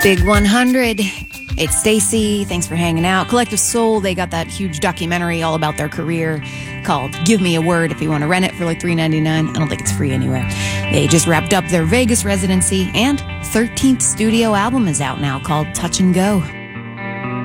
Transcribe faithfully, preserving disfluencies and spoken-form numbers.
Big one hundred. It's Stacy. Thanks for hanging out. Collective Soul, they got that huge documentary all about their career called Give Me a Word if you want to rent it for like three ninety-nine. I don't think it's free anywhere. They just wrapped up their Vegas residency, and thirteenth studio album is out now called Touch and Go.